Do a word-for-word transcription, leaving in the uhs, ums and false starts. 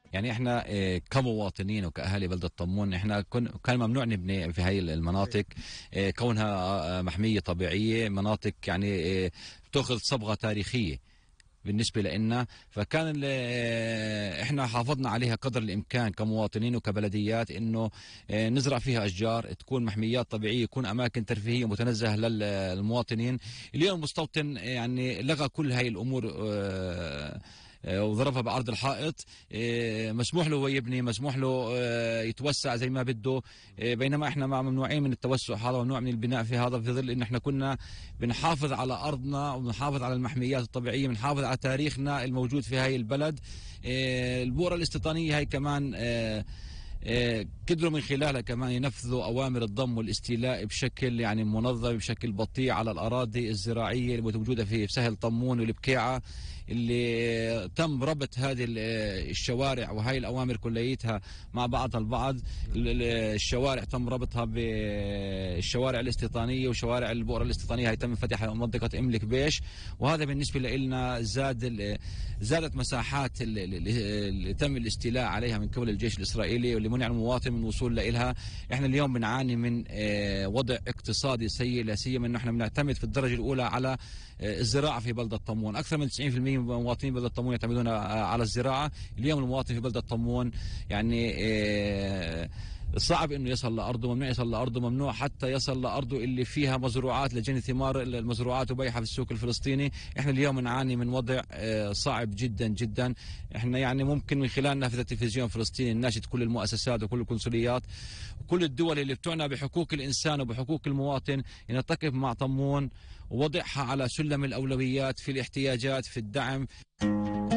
يعني احنا آه، كمواطنين وكاهالي بلده طمون احنا كن كان ممنوع نبني في هاي المناطق، آه، كونها آه، محميه طبيعيه، مناطق يعني آه، بتاخذ صبغه تاريخيه بالنسبة لنا. فكان ال- آه، احنا حافظنا عليها قدر الامكان كمواطنين وكبلديات، انه آه، نزرع فيها اشجار، تكون محميات طبيعية، يكون اماكن ترفيهية متنزهة للمواطنين. اليوم المستوطن يعني لغى كل هاي الامور، آه، آه، وضربها بعرض الحائط. آه، مسموح له هو يبني، مسموح له آه، يتوسع زي ما بده. آه، بينما احنا مع ممنوعين من التوسع هذا، وممنوع من البناء في هذا، في ظل ان احنا كنا بنحافظ على ارضنا وبنحافظ على المحميات الطبيعيه، بنحافظ على تاريخنا الموجود في هاي البلد. آه، البؤره الاستيطانيه هاي كمان آه، آه، قدروا من خلالها كمان ينفذوا أوامر الضم والاستيلاء بشكل يعني منظم، بشكل بطيء على الأراضي الزراعية الموجودة في سهل طمون والبكيعة، اللي تم ربط هذه ال- الشوارع وهي الأوامر كليتها مع بعضها البعض. ال- ال- الشوارع تم ربطها بالشوارع الاستيطانية وشوارع البؤرة الاستيطانية، هي تم فتحها منطقة إملك بيش. وهذا بالنسبة لنا زاد ال- زادت مساحات ال- ال- اللي تم الاستيلاء عليها من قبل الجيش الإسرائيلي، واللي منع المواطن من الوصول لها. احنا اليوم بنعاني من آه، وضع اقتصادي سيء، لا سيما انه احنا بنعتمد في الدرجه الاولى على آه، الزراعه في بلده طمون. اكثر من تسعين بالمئة من مواطنين بلده طمون يعتمدون آه، على الزراعه. اليوم المواطن في بلده طمون يعني آه، صعب انه يصل لارضه، ممنوع يصل لارضه، ممنوع حتى يصل لارضه اللي فيها مزروعات لجني ثمار المزروعات وبيعها في السوق الفلسطيني. احنا اليوم نعاني من وضع آه، صعب جدا جدا. احنا يعني ممكن من خلال نافذه التلفزيون الفلسطيني نناشد كل المؤسسات وكل القنصليات وكل الدول اللي بتعنى بحقوق الانسان وبحقوق المواطن ان تقف مع طمون ووضعها على سلم الاولويات في الاحتياجات، في الدعم.